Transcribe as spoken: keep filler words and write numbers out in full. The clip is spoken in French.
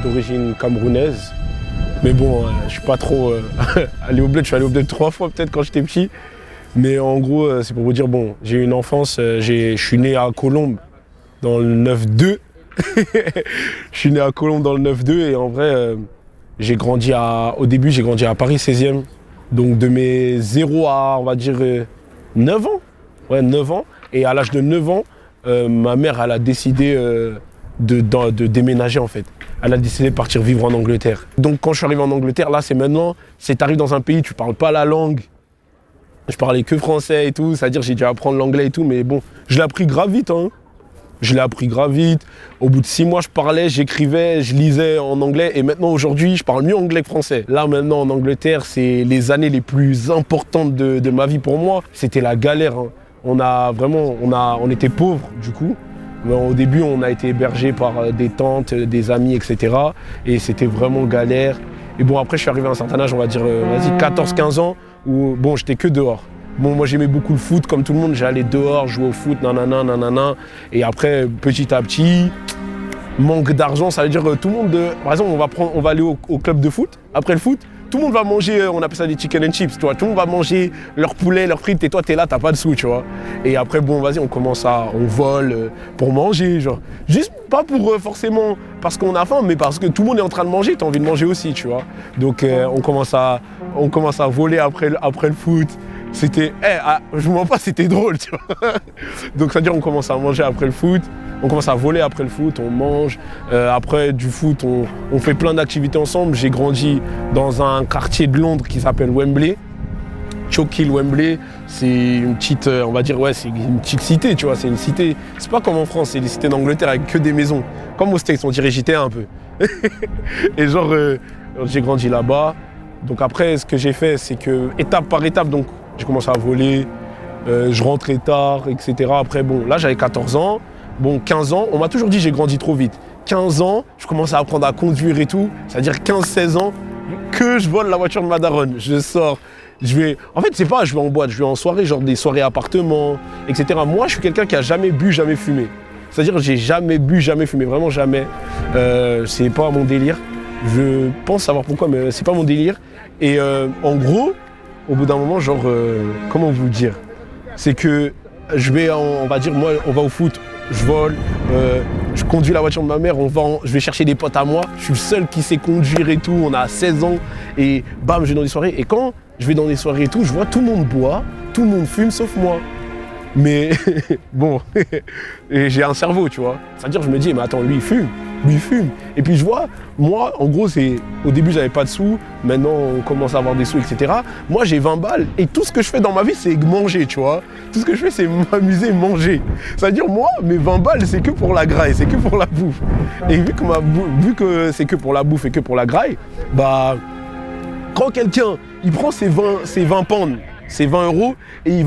d'origine camerounaise. Mais bon, euh, je suis pas trop euh, allé au bled. Je suis allé au bled trois fois peut-être quand j'étais petit. Mais en gros, euh, c'est pour vous dire, bon, j'ai eu une enfance, euh, je suis né à Colombes dans le neuf deux. Je suis né à Colombes dans le neuf deux et en vrai, euh, j'ai grandi à, au début, j'ai grandi à Paris seizième. Donc de mes zéro à, on va dire, euh, neuf ans. Ouais, neuf ans. Et à l'âge de neuf ans, euh, ma mère, elle a décidé euh, de, de, de déménager en fait. Elle a décidé de partir vivre en Angleterre. Donc quand je suis arrivé en Angleterre, là c'est maintenant, c'est t'arrives dans un pays, tu parles pas la langue. Je parlais que français et tout, c'est-à-dire j'ai dû apprendre l'anglais et tout, mais bon, je l'ai appris grave vite. Hein. Je l'ai appris grave vite. Au bout de six mois, je parlais, j'écrivais, je lisais en anglais. Et maintenant, aujourd'hui, je parle mieux anglais que français. Là, maintenant, en Angleterre, c'est les années les plus importantes de, de ma vie pour moi. C'était la galère. Hein. On a vraiment, on, a, on était pauvres, du coup. Mais au début, on a été hébergés par des tantes, des amis, et cetera. Et c'était vraiment galère. Et bon, après, je suis arrivé à un certain âge, on va dire, euh, vas-y, quatorze quinze ans, où, bon, j'étais que dehors. Bon, moi j'aimais beaucoup le foot, comme tout le monde, j'allais dehors, jouer au foot, nanana, nanana. Et après, petit à petit, manque d'argent, ça veut dire que tout le monde, par exemple, on va, prendre, on va aller au, au club de foot, après le foot, tout le monde va manger, on appelle ça des chicken and chips, tu vois. Tout le monde va manger leur poulet, leurs frites, et toi t'es là, t'as pas de sous, tu vois. Et après, bon, vas-y, on commence à, on vole euh, pour manger, genre. Juste pas pour euh, forcément parce qu'on a faim, mais parce que tout le monde est en train de manger, t'as envie de manger aussi, tu vois. Donc euh, on, commence à, on commence à voler après, après le foot. C'était, eh, ah, je vous mens pas, c'était drôle, tu vois. Donc c'est-à-dire on commence à manger après le foot, on commence à voler après le foot, on mange. Euh, après du foot, on, on fait plein d'activités ensemble. J'ai grandi dans un quartier de Londres qui s'appelle Wembley. Chokill Wembley, c'est une petite, on va dire, ouais, c'est une petite cité, tu vois, c'est une cité. C'est pas comme en France, c'est des cités d'Angleterre avec que des maisons. Comme aux States, on dirait J T A un peu. Et genre, euh, j'ai grandi là-bas. Donc après, ce que j'ai fait, c'est que étape par étape, donc j'ai commencé à voler, euh, je rentrais tard, et cetera. Après, bon, là, j'avais quatorze ans, bon, quinze ans. On m'a toujours dit que j'ai grandi trop vite. quinze ans, je commence à apprendre à conduire et tout. C'est-à-dire quinze seize ans, que je vole la voiture de ma daronne. Je sors, je vais... En fait, c'est pas, je vais en boîte, je vais en soirée, genre des soirées appartements, et cetera. Moi, je suis quelqu'un qui a jamais bu, jamais fumé. C'est-à-dire que j'ai jamais bu, jamais fumé, vraiment jamais. Euh, c'est pas mon délire. Je pense savoir pourquoi, mais c'est pas mon délire. Et euh, en gros, au bout d'un moment, genre, euh, comment vous dire, c'est que je vais, en, on va dire, moi, on va au foot, je vole, euh, je conduis la voiture de ma mère, on va en, je vais chercher des potes à moi, je suis le seul qui sait conduire et tout, on a seize ans, et bam, je vais dans des soirées, et quand je vais dans des soirées et tout, je vois tout le monde boit, tout le monde fume, sauf moi. Mais bon, et j'ai un cerveau, tu vois. C'est-à-dire, je me dis, mais attends, lui, il fume, lui, il fume. Et puis je vois, moi, en gros, c'est au début, j'avais pas de sous, maintenant, on commence à avoir des sous, et cetera. Moi, j'ai vingt balles, et tout ce que je fais dans ma vie, c'est manger, tu vois. Tout ce que je fais, c'est m'amuser, manger. C'est-à-dire, moi, mes vingt balles, c'est que pour la graille, c'est que pour la bouffe. Et vu que, ma bou- vu que c'est que pour la bouffe et que pour la graille, bah, quand quelqu'un, il prend ses vingt, ses vingt pounds, ses vingt euros, et il